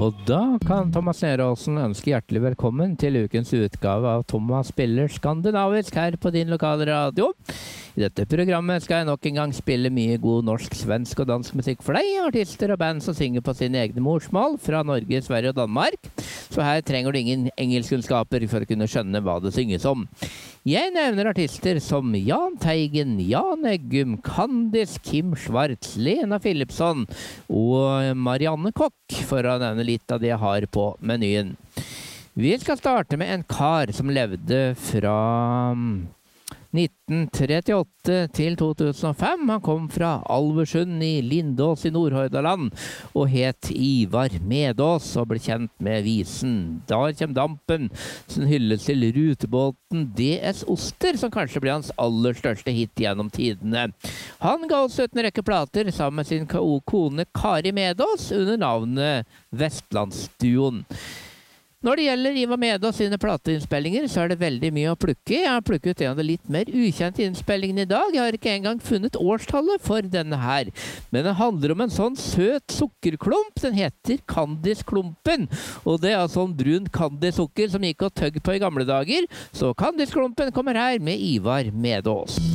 Og da kan Thomas Nerholsen ønske hjertelig velkommen til ukens utgave av Thomas spiller skandinavisk her på din lokale radio. I dette programmet skal jeg nok en gang spille mye god norsk, svensk og dansk musikk for deg, artister og band som synger på sine egne morsmål fra Norge, Sverige og Danmark. Så her trenger du ingen engelskkunnskaper for å kunne skjønne hva det synges om. Jeg nevner artister som Jahn Teigen, Jan Eggum, Candice, Kim Schwartz, Lena Philipsson og Marianne Kokk, for å nevne litt av det jeg har på menyen. Vi skal starte med en kar som levde fra 1938 til 2005. Han kom fra Alversund i Lindås i Nordhordland og het Ivar Medås og ble kjent med visen "Der kjem dampen", som hylles til rutebåten DS Oster, som kanskje ble hans aller største hit gjennom tidene. Han ga oss ut en rekke plater sammen med sin kone Kari Medås under navnet Vestlandsduoen. Når det gjelder Ivar Medås sine plateinnspillinger, så er det veldig mye å plukke. Jeg har plukket en av de litt mer ukjente innspillingene i dag. Jeg har ikke engang funnet årstallet for denne her. Men den handler om en sånn søt sukkerklump. Den heter Candice-klumpen. Og det er sånn brun candice-sukker som gikk og tøgg på i gamle dager. Så Candice-klumpen kommer her med Ivar Medås.